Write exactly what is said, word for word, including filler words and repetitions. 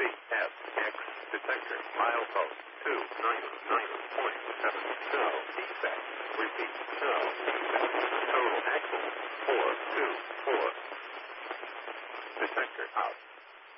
F X detector milepost two nine nine point seven. No defect. Repeat. No defect. Total axle four two four. Detector out.